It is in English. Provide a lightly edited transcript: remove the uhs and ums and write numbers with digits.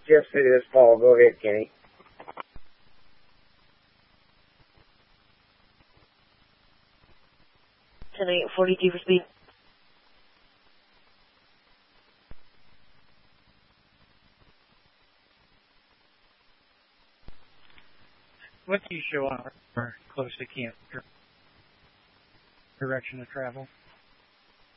Yes, it is, Paul. Go ahead, Kenny. 42 for speed. What do you show on our close to camp direction of travel?